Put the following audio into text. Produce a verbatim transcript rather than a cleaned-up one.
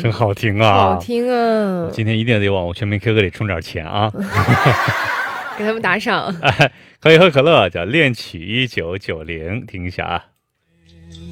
真好听啊！ 好听啊！ 今天一定得往我全民 K 歌里充点钱啊！ 给他们打赏。 可以喝可乐，叫恋曲一九九零，听一下啊。